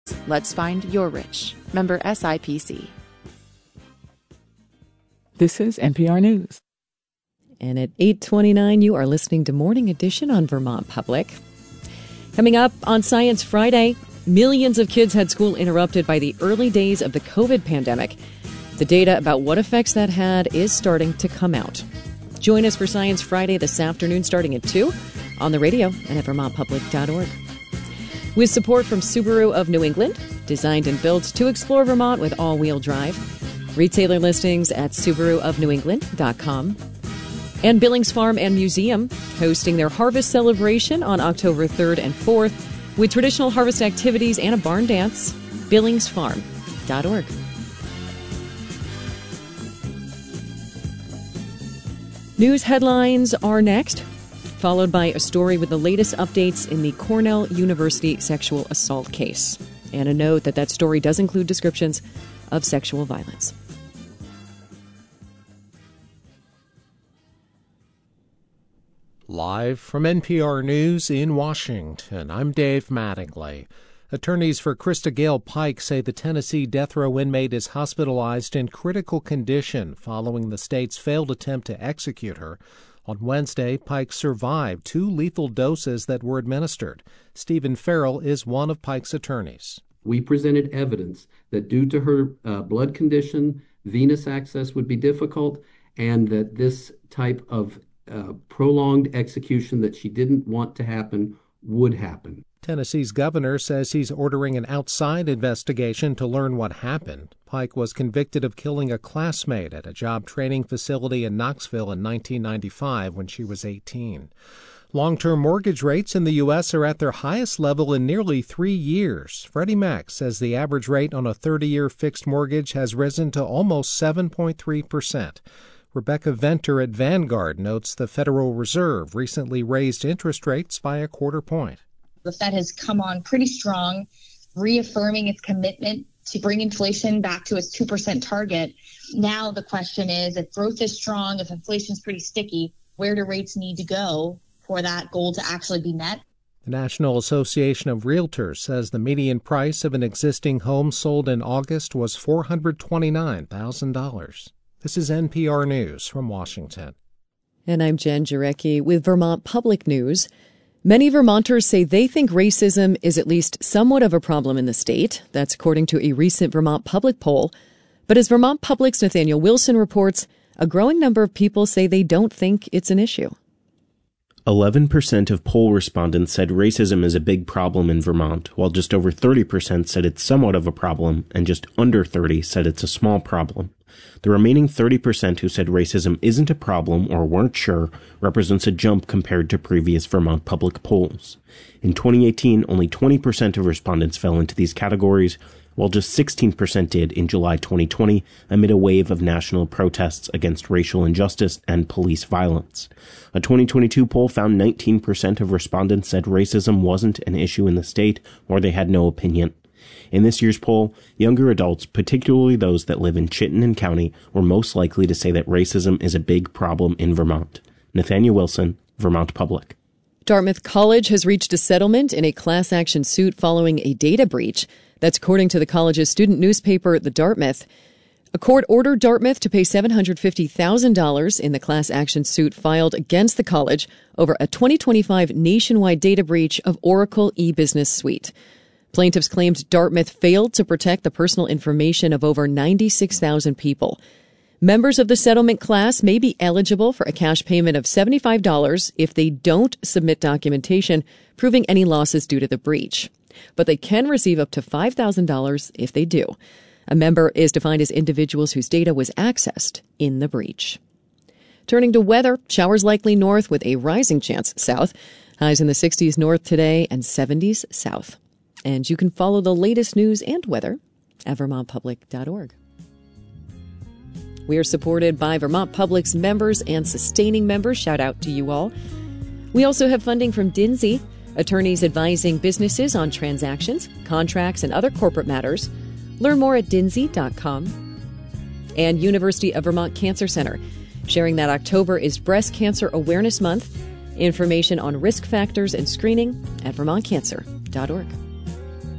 Let's find your rich. Member SIPC. This is NPR News. And at 8:29, you are listening to Morning Edition on Vermont Public. Coming up on Science Friday, millions of kids had school interrupted by the early days of the COVID pandemic. The data about what effects that had is starting to come out. Join us for Science Friday this afternoon starting at 2 on the radio and at vermontpublic.org. With support from Subaru of New England, designed and built to explore Vermont with all-wheel drive. Retailer listings at SubaruofNewEngland.com. And Billings Farm and Museum hosting their harvest celebration on October 3rd and 4th with traditional harvest activities and a barn dance. BillingsFarm.org. News headlines are next, followed by a story with the latest updates in the Cornell University sexual assault case. And a note that story does include descriptions of sexual violence. Live from NPR News in Washington, I'm Dave Mattingly. Attorneys for Krista Gale Pike say the Tennessee death row inmate is hospitalized in critical condition following the state's failed attempt to execute her. On Wednesday, Pike survived 2 lethal doses that were administered. Stephen Farrell is one of Pike's attorneys. We presented evidence that due to her blood condition, venous access would be difficult, and that this type of prolonged execution that she didn't want to happen would happen. Tennessee's governor says he's ordering an outside investigation to learn what happened. Pike was convicted of killing a classmate at a job training facility in Knoxville in 1995 when she was 18. Long-term mortgage rates in the U.S. are at their highest level in nearly 3 years. Freddie Mac says the average rate on a 30-year fixed mortgage has risen to almost 7.3%. Rebecca Venter at Vanguard notes the Federal Reserve recently raised interest rates by a quarter point. The Fed has come on pretty strong, reaffirming its commitment to bring inflation back to its 2% target. Now the question is, if growth is strong, if inflation is pretty sticky, where do rates need to go for that goal to actually be met? The National Association of Realtors says the median price of an existing home sold in August was $429,000. This is NPR News from Washington. And I'm Jen Jarecki with Vermont Public News. Many Vermonters say they think racism is at least somewhat of a problem in the state. That's according to a recent Vermont Public poll. But as Vermont Public's Nathaniel Wilson reports, a growing number of people say they don't think it's an issue. 11% of poll respondents said racism is a big problem in Vermont, while just over 30% said it's somewhat of a problem, and just under 30% said it's a small problem. The remaining 30% who said racism isn't a problem or weren't sure represents a jump compared to previous Vermont Public polls. In 2018, only 20% of respondents fell into these categories, while just 16% did in July 2020 amid a wave of national protests against racial injustice and police violence. A 2022 poll found 19% of respondents said racism wasn't an issue in the state or they had no opinion. In this year's poll, younger adults, particularly those that live in Chittenden County, were most likely to say that racism is a big problem in Vermont. Nathaniel Wilson, Vermont Public. Dartmouth College has reached a settlement in a class action suit following a data breach. That's according to the college's student newspaper, The Dartmouth. A court ordered Dartmouth to pay $750,000 in the class action suit filed against the college over a 2025 nationwide data breach of Oracle eBusiness Suite. Plaintiffs claimed Dartmouth failed to protect the personal information of over 96,000 people. Members of the settlement class may be eligible for a cash payment of $75 if they don't submit documentation proving any losses due to the breach. But they can receive up to $5,000 if they do. A member is defined as individuals whose data was accessed in the breach. Turning to weather, showers likely north with a rising chance south. Highs in the 60s north today and 70s south. And you can follow the latest news and weather at vermontpublic.org. We are supported by Vermont Public's members and sustaining members. Shout out to you all. We also have funding from Dinsey, attorneys advising businesses on transactions, contracts, and other corporate matters. Learn more at dinsey.com. And University of Vermont Cancer Center, sharing that October is Breast Cancer Awareness Month. Information on risk factors and screening at vermontcancer.org.